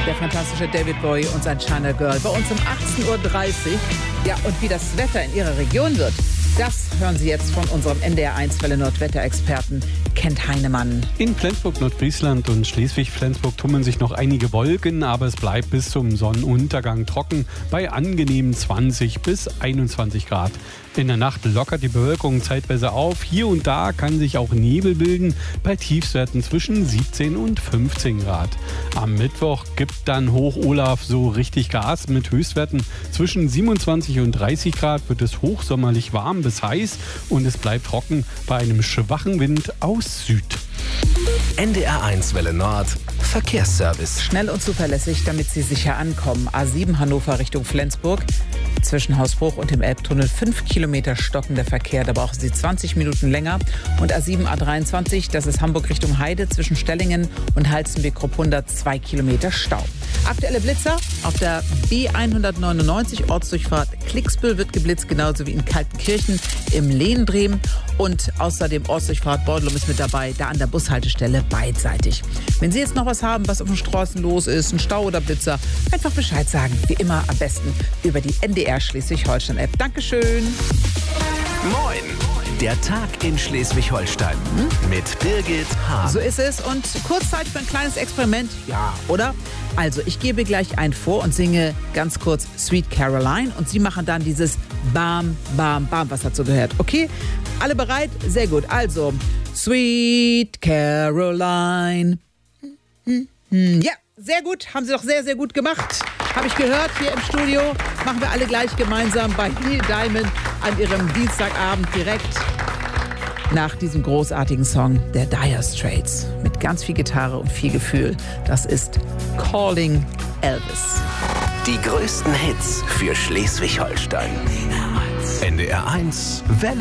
Der fantastische David Bowie und sein China Girl. Bei uns um 18.30 Uhr. Ja, und wie das Wetter in Ihrer Region wird, das hören Sie jetzt von unserem NDR1 Welle Nordwetterexperten Kent Heinemann. In Flensburg, Nordfriesland und Schleswig-Flensburg tummeln sich noch einige Wolken, aber es bleibt bis zum Sonnenuntergang trocken bei angenehmen 20 bis 21 Grad. In der Nacht lockert die Bewölkung zeitweise auf. Hier und da kann sich auch Nebel bilden bei Tiefstwerten zwischen 17 und 15 Grad. Am Mittwoch gibt dann Hoch Olaf so richtig Gas. Mit Höchstwerten zwischen 27 und 30 Grad wird es hochsommerlich warm bis heiß und es bleibt trocken bei einem schwachen Wind aus Süd. NDR1 Welle Nord Verkehrsservice. Schnell und zuverlässig, damit Sie sicher ankommen. A7 Hannover Richtung Flensburg. Zwischen Hausbruch und dem Elbtunnel 5 Kilometer stockender Verkehr. Da brauchen Sie 20 Minuten länger. Und A7 A23, das ist Hamburg Richtung Heide. Zwischen Stellingen und Halstenbek-Kruppunda 2 Kilometer Stau. Aktuelle Blitzer auf der B199 Ortsdurchfahrt Klicksbüll wird geblitzt, genauso wie in Kaltenkirchen im Lehendrehm. Und außerdem Ortsdurchfahrt Beudelum ist mit dabei, da an der Bushaltestelle beidseitig. Wenn Sie jetzt noch was haben, was auf den Straßen los ist, ein Stau oder Blitzer, einfach Bescheid sagen. Wie immer am besten über die NDR Schleswig-Holstein-App. Dankeschön. Moin! Der Tag in Schleswig-Holstein mit Birgit Hahn. So ist es. Und kurz Zeit für ein kleines Experiment. Ja, oder? Also, ich gebe gleich einen vor und singe ganz kurz Sweet Caroline. Und Sie machen dann dieses Bam, Bam, Bam, was dazu gehört. Okay? Alle bereit? Sehr gut. Also, Sweet Caroline. Ja, sehr gut. Haben Sie doch sehr, sehr gut gemacht. Habe ich gehört hier im Studio. Machen wir alle gleich gemeinsam bei Neil Diamond an Ihrem Dienstagabend direkt nach diesem großartigen Song der Dire Straits. Mit ganz viel Gitarre und viel Gefühl. Das ist Calling Elvis. Die größten Hits für Schleswig-Holstein. NDR1 Welle